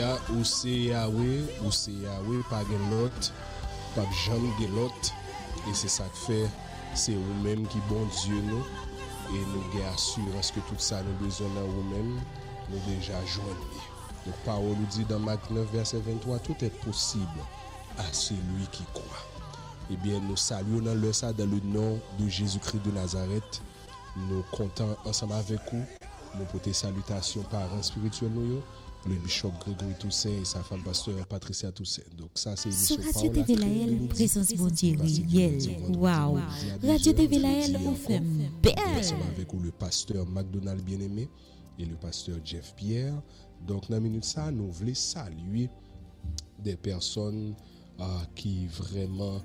Alléluia, ou c'est Yahweh, pas gen l'autre, pas jamais gen l'autre. Et c'est ça que fait, c'est vous-même qui bon Dieu nous. Et nous avons assurance que tout ça nous besoin de vous-même, nous déjà joindre. Donc parole nous dit dans Marc 9, verset 23, tout est possible à celui qui croit. Eh bien, nous saluons dans le nom de Jésus-Christ de Nazareth. Nous comptons ensemble avec vous. Nous portons salutations parents spirituels nous, le bishop Grégory Toussaint et sa femme pasteur Patricia Toussaint. Donc ça c'est sur Radio TV Laël, présence bon Dieu réelle. Waouh. Radio TV Laël, on fait belle. Ensemble avec vous le pasteur McDonald bien-aimé et le pasteur Jeff Pierre. Donc dans la minute ça, nous voulons saluer des personnes qui vraiment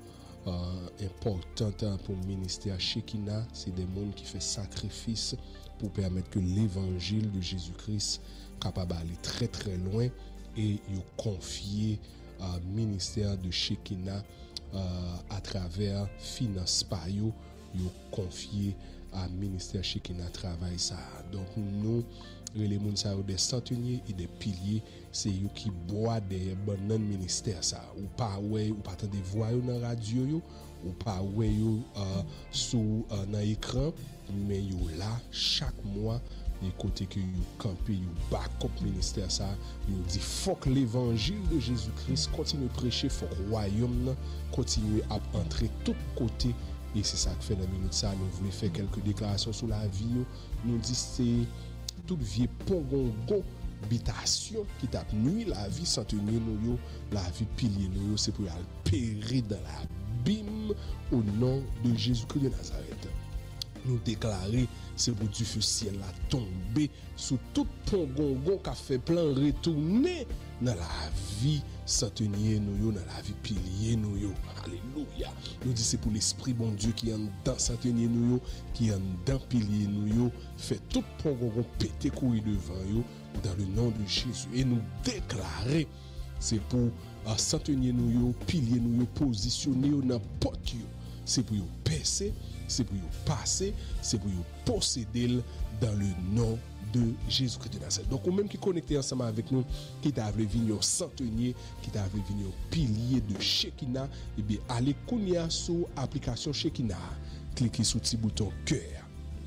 importantes pour le ministère Shekinah. C'est des gens qui font sacrifice pour permettre que l'évangile de Jésus-Christ capable d'aller très très loin et ils confier au ministère de Shekinah à travers finance payo, ils confier à ministère Shekinah travail ça. Donc nous les gens des centeniers et des piliers, c'est eux qui boivent des bonnes ministères ça ou pas ouais ou pas des voix dans radio ou pas ouais sous dans écran mais yo là chaque mois les côtés que you campé you backup ministère ça you dit faut que l'évangile de Jésus-Christ continue de prêcher, faut que le royaume continue à entrer tout côté. Et c'est ça que fait dans la minute ça nous voulons faire quelques déclarations sur la vie. Nous dit c'est toute vieux pongongo habitation qui tape nuit la vie centenier nous la vie pilier nous c'est pour aller périr dans l'abîme au nom de Jésus-Christ de Nazareth. Nous déclarer c'est pour du feu ciel la tomber sur tout pongongo qui a fait plein retourner dans la vie centenier nous dans la vie pilier nous alléluia. Nous dit c'est pour l'esprit bon Dieu qui est dans centenier nous qui est dans pilier nous fait tout pongongo péter courir devant dans le nom de Jésus et nous déclarer c'est pour centenier nous pilier nous positionner dans porte c'est pour percer, c'est pour passer, c'est pour posséder dans le nom de Jésus-Christ de Nazareth. Donc, ou même qui connecté ensemble avec nous, qui t'a voulu venir centenier, qui t'a voulu venir pilier de Shekinah, et bien, allez kounia sur l'application Shekinah, cliquez sur le petit bouton cœur,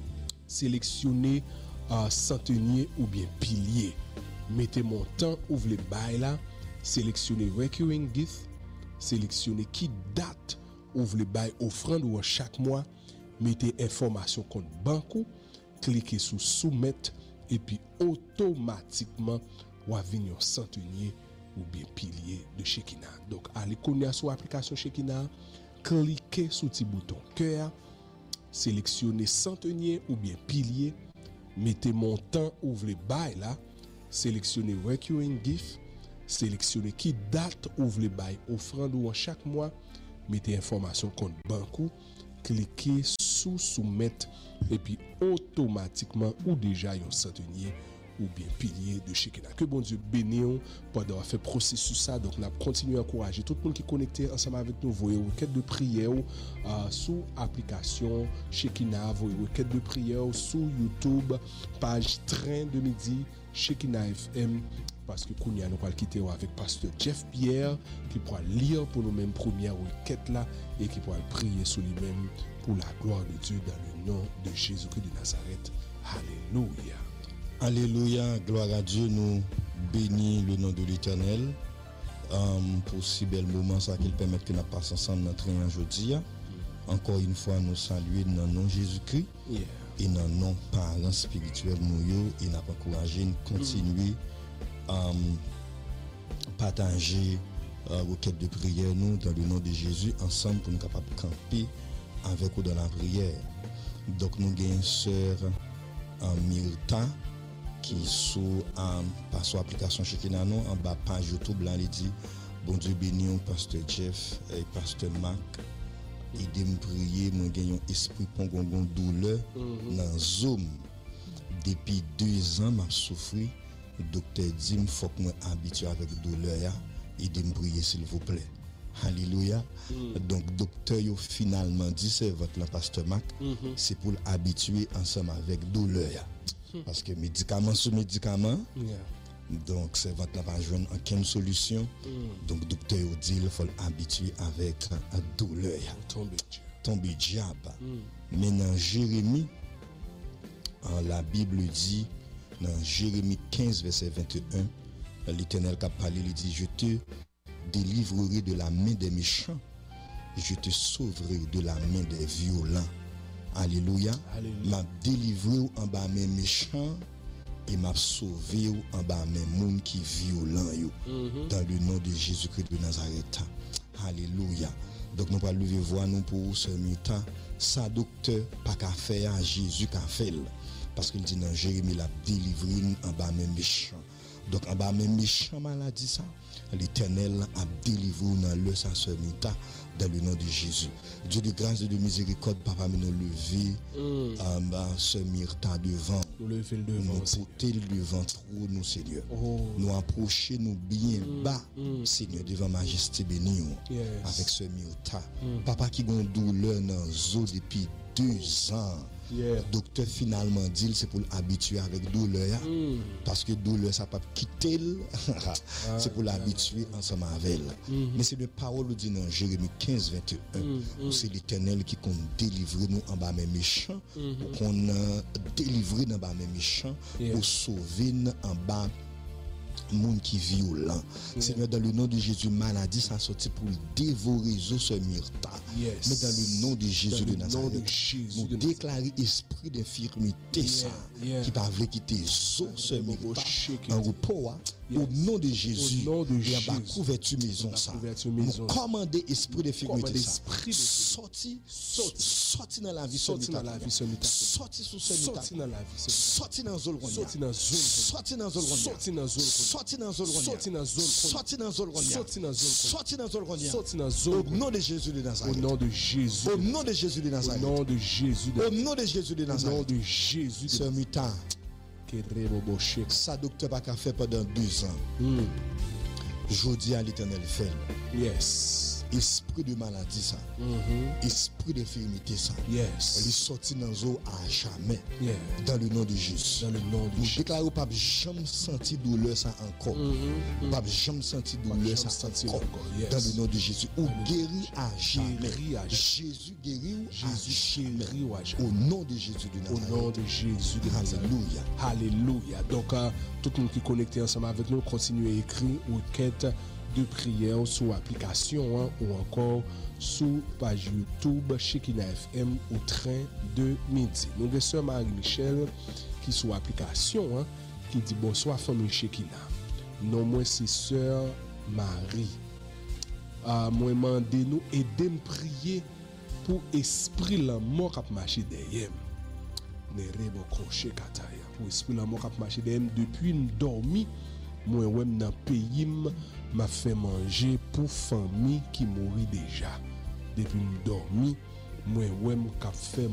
sélectionnez centenier ou bien pilier, mettez montant, ouvrez le bail là, sélectionnez recurring gift, sélectionnez qui date, ouvrez le bail offrande ou chaque mois, mettez information compte banque, cliquez sur soumettre et puis automatiquement ou va venir centenier ou bien pilier de Shekinah. Donc allez connaître sur l'application Shekinah, cliquez sur le petit bouton cœur, sélectionnez centenier ou bien pilier, mettez montant, ouvrez bail là, sélectionnez recurring gift, sélectionnez qui date, ouvrez bail offrande ou chaque mois, mettez information compte banque, cliquez sous soumettre et puis automatiquement ou déjà un centenier ou bien pilier de Shekinah. Que bon Dieu bénisse pour avoir fait processus ça. Donc on a continué à encourager tout le monde qui est connecté ensemble avec nous. Voyez requête de prière sous application Shekinah, voyez requête de prière sous YouTube, page Train de midi Shekinah FM. Parce que Kounia nous va quitter avec pasteur Jeff Pierre qui pourra lire pour nous-mêmes première requête là et qui pourra prier sur lui-même pour la gloire de Dieu dans le nom de Jésus-Christ de Nazareth. Alléluia. Alléluia, gloire à Dieu, nous bénissons le nom de l'Éternel pour si bel moment ça qu'il permet que nous passions ensemble notre rien aujourd'hui. Encore une fois, nous saluons dans le nom de Jésus-Christ et dans le nom parents spirituels nous et nous encourager de continuer partager requête de prière nous dans le nom de Jésus ensemble pour nous capables de camper avec vous dans la prière. Donc nous avons une sœur Myrta qui sous par son application Shekinah nous en bas page YouTube là il dit bon Dieu béni pasteur Jeff et pasteur Marc et de me prier moi gagne un esprit pongongon douleur dans Zoom depuis 2 ans m'a souffert. Docteur dit il faut que moi habitué avec douleur et de me prier s'il vous plaît. Alléluia. Donc docteur yo finalement dit c'est votre pasteur Marc c'est pour l'habituer ensemble avec douleur parce que médicament sous médicament Donc, servante n'a pas joué aucune solution. Donc, docteur dit il faut l'habituer avec la douleur. Tomber diable. Mais dans Jérémie, la Bible dit, dans Jérémie 15, verset 21, l'Éternel qui a parlé, il dit, je te délivrerai de la main des méchants, je te sauverai de la main des violents. Alléluia. M'a délivré en bas mes méchants et m'a sauvé en bas mes monde qui violent dans le nom de Jésus-Christ de Nazareth. Alléluia. Donc nous allons lever voix nous pour ce matin. Ça docteur pas qu'à faire à Jésus qu'a fait. Parce qu'il dit dans Jérémie l'a délivré en bas mes méchants. Donc en bas mes méchants maladie ça, l'Éternel a délivré dans le sa ce matin dans le nom de Jésus. Dieu de grâce et de miséricorde, papa, nous lever en bas ce myrta devant. Nous lever le devant. Nous porter le devant trop, nous, Seigneur. Nous approcher, nous bien bas, Seigneur, devant majesté bénie. Avec ce myrta. Papa qui a une douleur dans les os depuis 2 ans. Docteur finalement dit c'est pour l'habituer avec douleur parce que douleur ça pas quitter c'est pour l'habituer ensemble avec elle. Mais c'est de parole dit dans Jérémie 15 21 c'est l'Éternel qui compte délivrer nous en bas mes méchants qu'on a délivré dans bas mes méchants pour sauver en bas monde qui violent. Seigneur, dans le nom de Jésus, maladie ça sorti pour dévorer ce myrta. Mais dans le nom de Jésus de Nazareth, nous déclarer esprit d'infirmité ça qui pas veut quitter ce myrta en repos au nom de Jésus. Et en bas couverture maison ça. Nous commander esprit d'infirmité ça. Sorti dans la vie sorti sous ce myrta. Sorti dans zone sorti dans zone sorti dans zone sorti dans zone sorti dans zone sorti dans zone sorti dans zone sorti dans zone sorti dans zone sorti dans zone au nom de Jésus de Nazareth. Au nom de Jésus. Au nom de Jésus de Nazareth. Au nom de Jésus de Au nom de Jésus de Nazareth. Au nom de Jésus de ce matin. Ça docteur pas qu'à faire pendant 2 ans. Je dis à l'Éternel fait. Yes. Esprit de maladie ça. Esprit d'infirmité ça. Yes. Il est sorti dans l'eau à jamais. Dans le nom de Jésus. Dans le nom de Jésus. Déclare pas jamais senti douleur ça encore. Pas jamais senti douleur ça encore. Dans le nom de Jésus. Ou guéri à jamais. Jésus guéri ou Jésus guéri à jamais. Au nom de Jésus de Nazareth. Au nom de Jésus de Nazareth. Alléluia. Alléluia. Donc tout le monde qui est connecté ensemble avec nous continue à écrire requête de prière sur application ou encore sur page YouTube Shekinah FM au train de midi. Nous avons sœur Marie-Michel qui sur application qui dit bonsoir famille Shekinah. Non moi c'est sœur Marie. Moi mandé nous aider me prier pour esprit la mort qui marcher derrière. Nerebo crochet kataya pour esprit la mort qui marcher derrière depuis nous dormi. Moi même dans pays m'a fait manger pour famille qui mourit déjà depuis me dormi moi même qu'a fait